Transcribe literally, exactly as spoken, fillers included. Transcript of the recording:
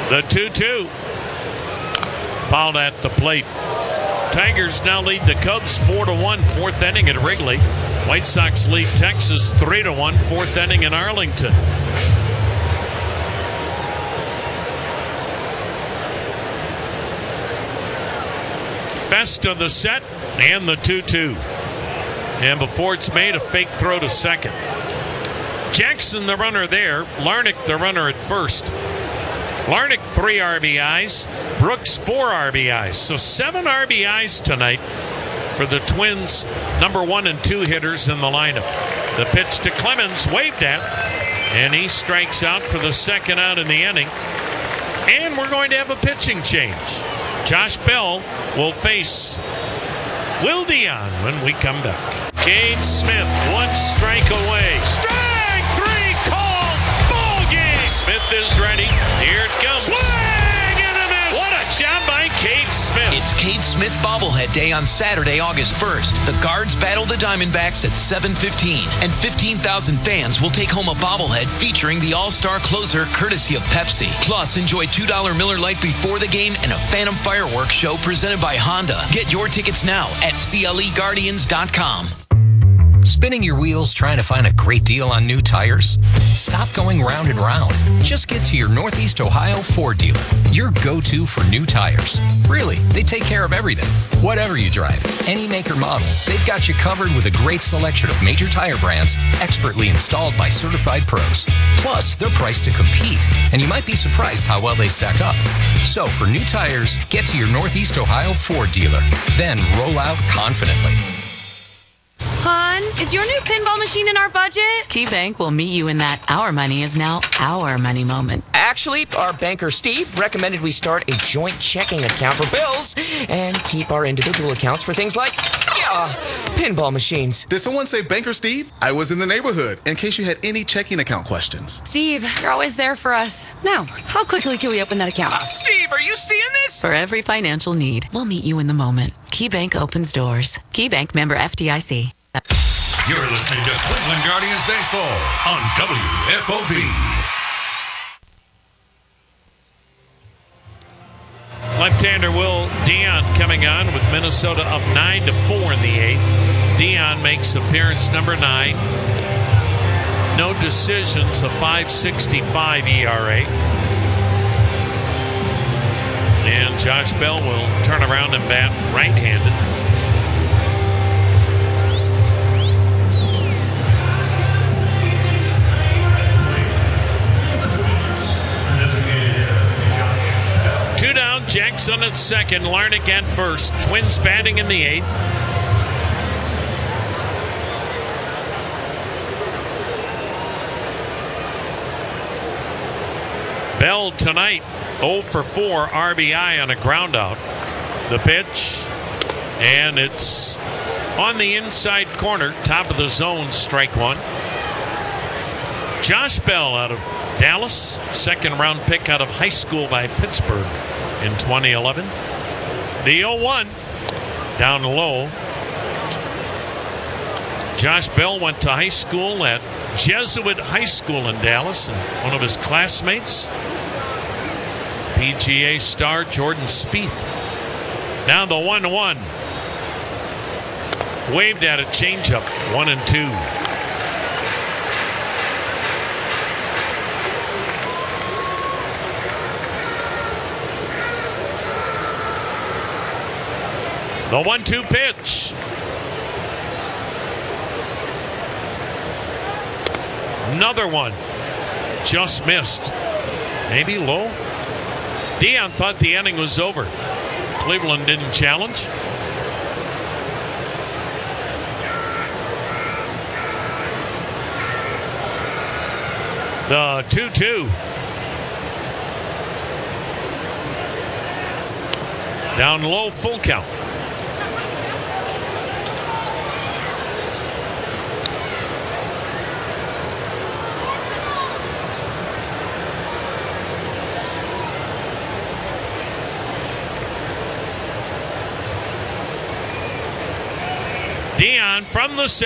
The two two. Fouled at the plate. Tigers now lead the Cubs four to one, fourth inning at Wrigley. White Sox lead Texas three to one, fourth inning in Arlington. Festa the set and the two two. And before it's made, a fake throw to second. Jackson the runner there. Larnach the runner at first. Larnach three R B Is. Brooks four R B Is. So seven R B Is tonight for the Twins' number one and two hitters in the lineup. The pitch to Clemens, waved at, and he strikes out for the second out in the inning. And we're going to have a pitching change. Josh Bell will face Will Dion when we come back. Cade Smith, one strike away. Strike three called. Ball game. Smith is ready. Here it comes. Swing and a miss. What a job by Cade Smith. It's Cade Smith Bobblehead Day on Saturday, August first. The Guards battle the Diamondbacks at seven fifteen, and fifteen thousand fans will take home a bobblehead featuring the All-Star closer courtesy of Pepsi. Plus, enjoy two dollar Miller Lite before the game and a Phantom Fireworks show presented by Honda. Get your tickets now at C L E Guardians dot com. Spinning your wheels trying to find a great deal on new tires? Stop going round and round. Just get to your Northeast Ohio Ford dealer, your go-to for new tires. Really, they take care of everything. Whatever you drive, any make or model, they've got you covered with a great selection of major tire brands expertly installed by certified pros. Plus, they're priced to compete, and you might be surprised how well they stack up. So for new tires, get to your Northeast Ohio Ford dealer. Then roll out confidently. Hon, is your new pinball machine in our budget? KeyBank will meet you in that our money is now our money moment. Actually, our banker Steve recommended we start a joint checking account for bills and keep our individual accounts for things like, yeah, pinball machines. Did someone say Banker Steve? I was in the neighborhood in case you had any checking account questions. Steve, you're always there for us. Now, how quickly can we open that account? Uh, Steve, are you seeing this? For every financial need, we'll meet you in the moment. KeyBank opens doors. KeyBank, member F D I C. You're listening to Cleveland Guardians Baseball on W F O V. Left-hander Will Dion coming on with Minnesota up nine to four in the eighth. Dion makes appearance number nine. No decisions, a five sixty-five E R A. And Josh Bell will turn around and bat right-handed. Two down, Jackson at second, Larnach at first. Twins batting in the eighth. Bell tonight, oh for four, R B I on a ground out. The pitch, and it's on the inside corner, top of the zone, strike one. Josh Bell out of Dallas, second round pick out of high school by Pittsburgh in twenty eleven. The oh one down low. Josh Bell went to high school at Jesuit High School in Dallas, and one of his classmates, P G A star Jordan Spieth. Now the one one. Waved at a changeup, one and two. The one two pitch. Another one. Just missed. Maybe low. Dion thought the inning was over. Cleveland didn't challenge. The two two. Down low, full count. Dion from the